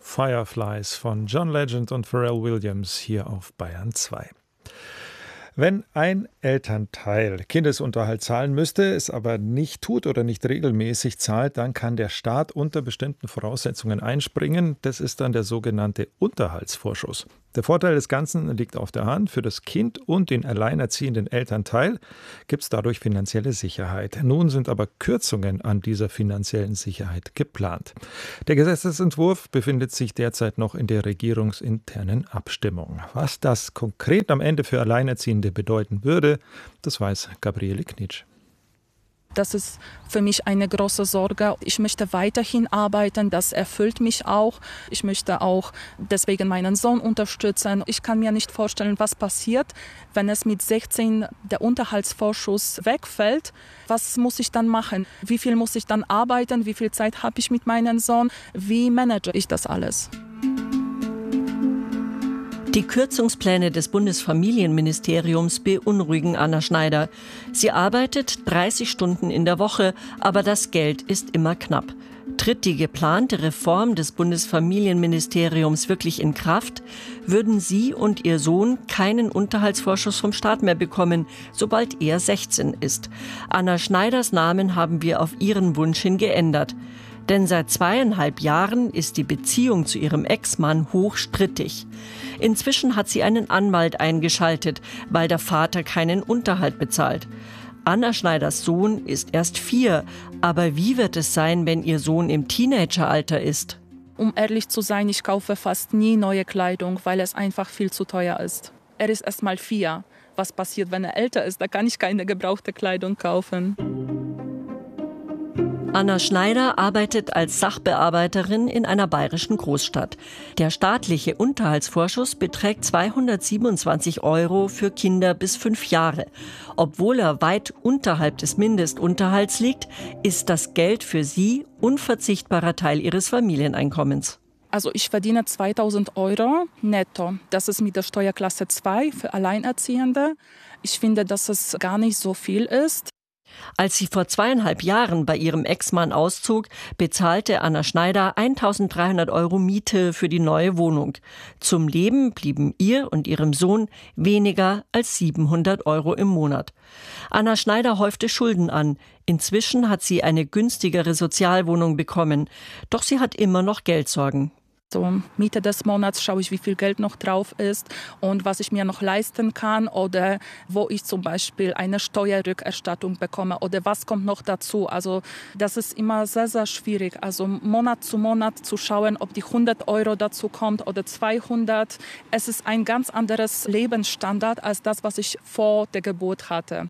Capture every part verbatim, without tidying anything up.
Fireflies von John Legend und Pharrell Williams hier auf Bayern zwei. Wenn ein Elternteil Kindesunterhalt zahlen müsste, es aber nicht tut oder nicht regelmäßig zahlt, dann kann der Staat unter bestimmten Voraussetzungen einspringen. Das ist dann der sogenannte Unterhaltsvorschuss. Der Vorteil des Ganzen liegt auf der Hand. Für das Kind und den alleinerziehenden Elternteil gibt es dadurch finanzielle Sicherheit. Nun sind aber Kürzungen an dieser finanziellen Sicherheit geplant. Der Gesetzesentwurf befindet sich derzeit noch in der regierungsinternen Abstimmung. Was das konkret am Ende für Alleinerziehende bedeuten würde, das weiß Gabriele Knitsch. Das ist für mich eine große Sorge. Ich möchte weiterhin arbeiten, das erfüllt mich auch. Ich möchte auch deswegen meinen Sohn unterstützen. Ich kann mir nicht vorstellen, was passiert, wenn es mit sechzehn der Unterhaltsvorschuss wegfällt. Was muss ich dann machen? Wie viel muss ich dann arbeiten? Wie viel Zeit habe ich mit meinem Sohn? Wie manage ich das alles? Die Kürzungspläne des Bundesfamilienministeriums beunruhigen Anna Schneider. Sie arbeitet dreißig Stunden in der Woche, aber das Geld ist immer knapp. Tritt die geplante Reform des Bundesfamilienministeriums wirklich in Kraft, würden sie und ihr Sohn keinen Unterhaltsvorschuss vom Staat mehr bekommen, sobald er sechzehn ist. Anna Schneiders Namen haben wir auf ihren Wunsch hin geändert. Denn seit zweieinhalb Jahren ist die Beziehung zu ihrem Ex-Mann hochstrittig. Inzwischen hat sie einen Anwalt eingeschaltet, weil der Vater keinen Unterhalt bezahlt. Anna Schneiders Sohn ist erst vier, aber wie wird es sein, wenn ihr Sohn im Teenageralter ist? Um ehrlich zu sein, ich kaufe fast nie neue Kleidung, weil es einfach viel zu teuer ist. Er ist erst mal vier. Was passiert, wenn er älter ist? Da kann ich keine gebrauchte Kleidung kaufen. Anna Schneider arbeitet als Sachbearbeiterin in einer bayerischen Großstadt. Der staatliche Unterhaltsvorschuss beträgt zweihundertsiebenundzwanzig Euro für Kinder bis fünf Jahre. Obwohl er weit unterhalb des Mindestunterhalts liegt, ist das Geld für sie unverzichtbarer Teil ihres Familieneinkommens. Also ich verdiene zweitausend Euro netto. Das ist mit der Steuerklasse zwei für Alleinerziehende. Ich finde, dass es gar nicht so viel ist. Als sie vor zweieinhalb Jahren bei ihrem Ex-Mann auszog, bezahlte Anna Schneider eintausenddreihundert Euro Miete für die neue Wohnung. Zum Leben blieben ihr und ihrem Sohn weniger als siebenhundert Euro im Monat. Anna Schneider häufte Schulden an. Inzwischen hat sie eine günstigere Sozialwohnung bekommen. Doch sie hat immer noch Geldsorgen. So Mitte des Monats schaue ich, wie viel Geld noch drauf ist und was ich mir noch leisten kann oder wo ich zum Beispiel eine Steuerrückerstattung bekomme oder was kommt noch dazu. Also das ist immer sehr, sehr schwierig. Also Monat zu Monat zu schauen, ob die hundert Euro dazu kommt oder zweihundert. Es ist ein ganz anderes Lebensstandard als das, was ich vor der Geburt hatte.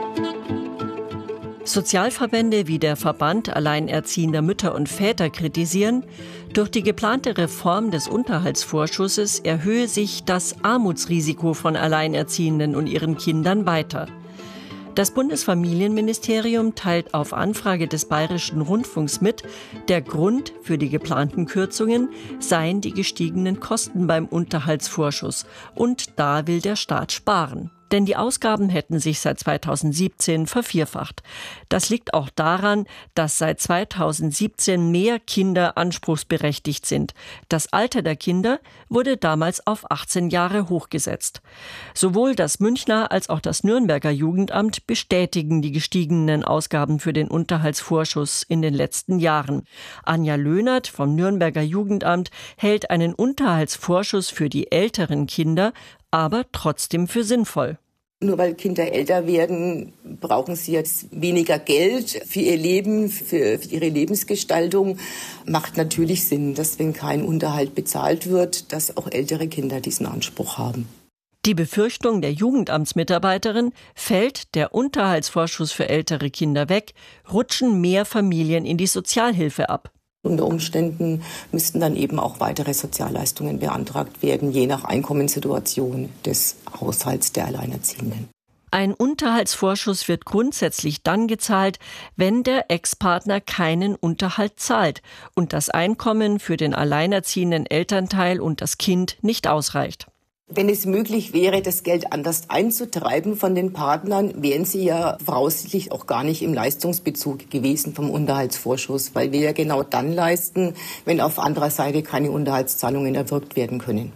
Sozialverbände wie der Verband Alleinerziehender Mütter und Väter kritisieren, durch die geplante Reform des Unterhaltsvorschusses erhöhe sich das Armutsrisiko von Alleinerziehenden und ihren Kindern weiter. Das Bundesfamilienministerium teilt auf Anfrage des Bayerischen Rundfunks mit, der Grund für die geplanten Kürzungen seien die gestiegenen Kosten beim Unterhaltsvorschuss. Und da will der Staat sparen. Denn die Ausgaben hätten sich seit zweitausendsiebzehn vervierfacht. Das liegt auch daran, dass seit zweitausendsiebzehn mehr Kinder anspruchsberechtigt sind. Das Alter der Kinder wurde damals auf achtzehn Jahre hochgesetzt. Sowohl das Münchner als auch das Nürnberger Jugendamt bestätigen die gestiegenen Ausgaben für den Unterhaltsvorschuss in den letzten Jahren. Anja Löhnert vom Nürnberger Jugendamt hält einen Unterhaltsvorschuss für die älteren Kinder aber trotzdem für sinnvoll. Nur weil Kinder älter werden, brauchen sie jetzt weniger Geld für ihr Leben, für, für ihre Lebensgestaltung. Macht natürlich Sinn, dass wenn kein Unterhalt bezahlt wird, dass auch ältere Kinder diesen Anspruch haben. Die Befürchtung der Jugendamtsmitarbeiterin, fällt der Unterhaltsvorschuss für ältere Kinder weg, rutschen mehr Familien in die Sozialhilfe ab. Unter Umständen müssten dann eben auch weitere Sozialleistungen beantragt werden, je nach Einkommenssituation des Haushalts der Alleinerziehenden. Ein Unterhaltsvorschuss wird grundsätzlich dann gezahlt, wenn der Ex-Partner keinen Unterhalt zahlt und das Einkommen für den alleinerziehenden Elternteil und das Kind nicht ausreicht. Wenn es möglich wäre, das Geld anders einzutreiben von den Partnern, wären sie ja voraussichtlich auch gar nicht im Leistungsbezug gewesen vom Unterhaltsvorschuss, weil wir ja genau dann leisten, wenn auf anderer Seite keine Unterhaltszahlungen erwirkt werden können.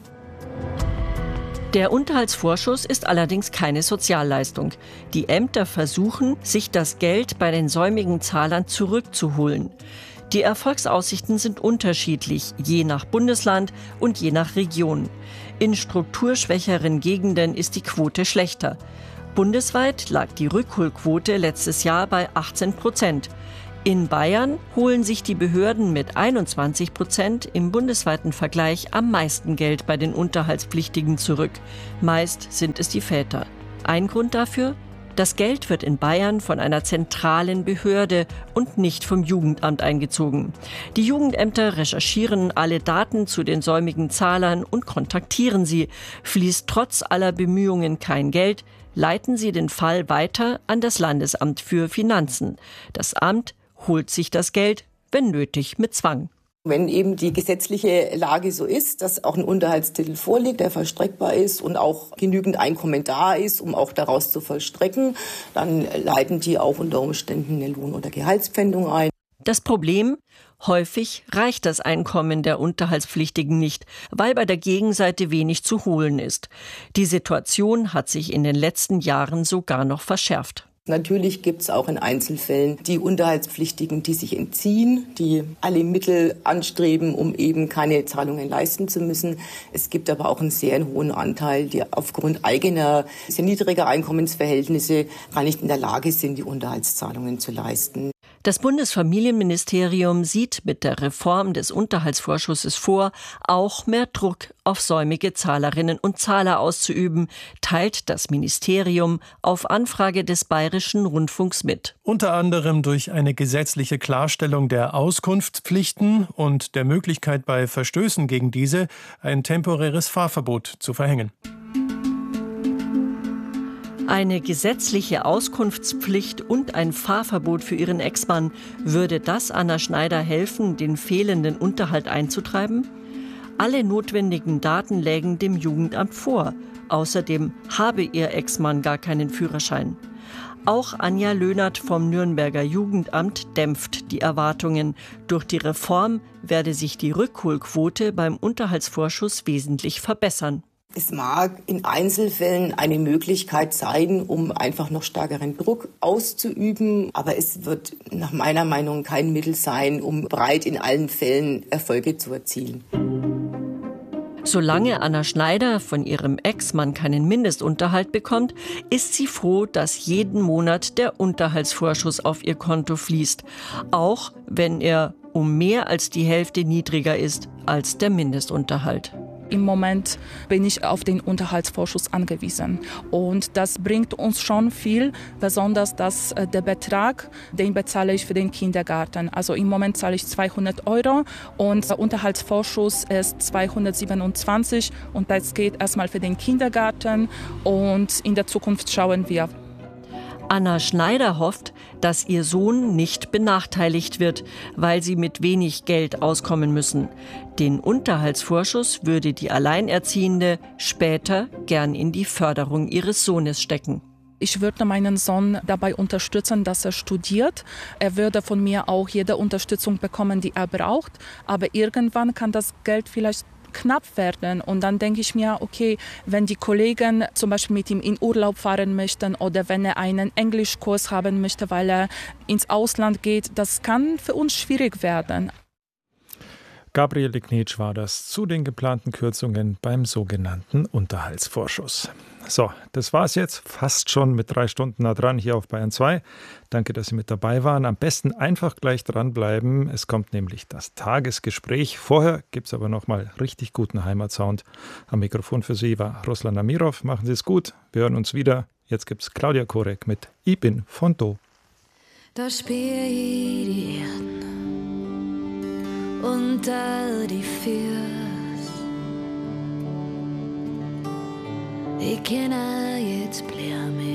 Der Unterhaltsvorschuss ist allerdings keine Sozialleistung. Die Ämter versuchen, sich das Geld bei den säumigen Zahlern zurückzuholen. Die Erfolgsaussichten sind unterschiedlich, je nach Bundesland und je nach Region. In strukturschwächeren Gegenden ist die Quote schlechter. Bundesweit lag die Rückholquote letztes Jahr bei achtzehn Prozent. In Bayern holen sich die Behörden mit einundzwanzig Prozent im bundesweiten Vergleich am meisten Geld bei den Unterhaltspflichtigen zurück. Meist sind es die Väter. Ein Grund dafür? Das Geld wird in Bayern von einer zentralen Behörde und nicht vom Jugendamt eingezogen. Die Jugendämter recherchieren alle Daten zu den säumigen Zahlern und kontaktieren sie. Fließt trotz aller Bemühungen kein Geld, leiten sie den Fall weiter an das Landesamt für Finanzen. Das Amt holt sich das Geld, wenn nötig, mit Zwang. Wenn eben die gesetzliche Lage so ist, dass auch ein Unterhaltstitel vorliegt, der vollstreckbar ist und auch genügend Einkommen da ist, um auch daraus zu vollstrecken, dann leiten die auch unter Umständen eine Lohn- oder Gehaltspfändung ein. Das Problem? Häufig reicht das Einkommen der Unterhaltspflichtigen nicht, weil bei der Gegenseite wenig zu holen ist. Die Situation hat sich in den letzten Jahren sogar noch verschärft. Natürlich gibt es auch in Einzelfällen die Unterhaltspflichtigen, die sich entziehen, die alle Mittel anstreben, um eben keine Zahlungen leisten zu müssen. Es gibt aber auch einen sehr hohen Anteil, die aufgrund eigener sehr niedriger Einkommensverhältnisse gar nicht in der Lage sind, die Unterhaltszahlungen zu leisten. Das Bundesfamilienministerium sieht mit der Reform des Unterhaltsvorschusses vor, auch mehr Druck auf säumige Zahlerinnen und Zahler auszuüben, teilt das Ministerium auf Anfrage des Bayerischen Rundfunks mit. Unter anderem durch eine gesetzliche Klarstellung der Auskunftspflichten und der Möglichkeit, bei Verstößen gegen diese ein temporäres Fahrverbot zu verhängen. Eine gesetzliche Auskunftspflicht und ein Fahrverbot für ihren Ex-Mann, würde das Anna Schneider helfen, den fehlenden Unterhalt einzutreiben? Alle notwendigen Daten lägen dem Jugendamt vor. Außerdem habe ihr Ex-Mann gar keinen Führerschein. Auch Anja Löhnert vom Nürnberger Jugendamt dämpft die Erwartungen. Durch die Reform werde sich die Rückholquote beim Unterhaltsvorschuss wesentlich verbessern. Es mag in Einzelfällen eine Möglichkeit sein, um einfach noch stärkeren Druck auszuüben, aber es wird nach meiner Meinung kein Mittel sein, um breit in allen Fällen Erfolge zu erzielen. Solange Anna Schneider von ihrem Ex-Mann keinen Mindestunterhalt bekommt, ist sie froh, dass jeden Monat der Unterhaltsvorschuss auf ihr Konto fließt, auch wenn er um mehr als die Hälfte niedriger ist als der Mindestunterhalt. Im Moment bin ich auf den Unterhaltsvorschuss angewiesen. Und das bringt uns schon viel, besonders dass äh, der Betrag, den bezahle ich für den Kindergarten. Also im Moment zahle ich zweihundert Euro und der Unterhaltsvorschuss ist zweihundertsiebenundzwanzig und das geht erstmal für den Kindergarten und in der Zukunft schauen wir. Anna Schneider hofft, dass ihr Sohn nicht benachteiligt wird, weil sie mit wenig Geld auskommen müssen. Den Unterhaltsvorschuss würde die Alleinerziehende später gern in die Förderung ihres Sohnes stecken. Ich würde meinen Sohn dabei unterstützen, dass er studiert. Er würde von mir auch jede Unterstützung bekommen, die er braucht. Aber irgendwann kann das Geld vielleicht knapp werden. Und dann denke ich mir, okay, wenn die Kollegen zum Beispiel mit ihm in Urlaub fahren möchten oder wenn er einen Englischkurs haben möchte, weil er ins Ausland geht, das kann für uns schwierig werden. Gabriele Knetsch war das zu den geplanten Kürzungen beim sogenannten Unterhaltsvorschuss. So, das war's jetzt fast schon mit drei Stunden nah dran hier auf Bayern zwei. Danke, dass Sie mit dabei waren. Am besten einfach gleich dranbleiben. Es kommt nämlich das Tagesgespräch. Vorher gibt's aber noch mal richtig guten Heimatsound. Am Mikrofon für Sie war Ruslan Amirov. Machen Sie es gut. Wir hören uns wieder. Jetzt gibt's Claudia Korek mit Ich bin von Do. Da spiel ich die Erden unter die Füße. Ich kenne jetzt Blärme